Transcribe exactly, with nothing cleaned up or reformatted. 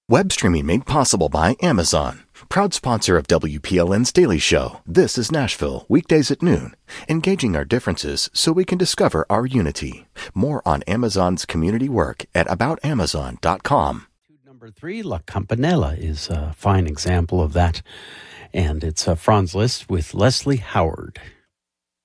Web streaming made possible by Amazon. Proud sponsor of W P L N's Daily Show. This is Nashville, weekdays at noon. Engaging our differences so we can discover our unity. More on Amazon's community work at about amazon dot com. Number three, La Campanella, is a fine example of that. And it's uh, Franz Liszt with Leslie Howard.